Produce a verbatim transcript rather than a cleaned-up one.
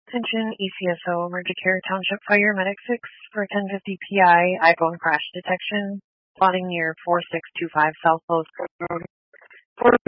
Attention E C S O Emergicare Township Fire Medic six for ten fifty P I iPhone crash detection, plotting near four six two five South Lowe's Road.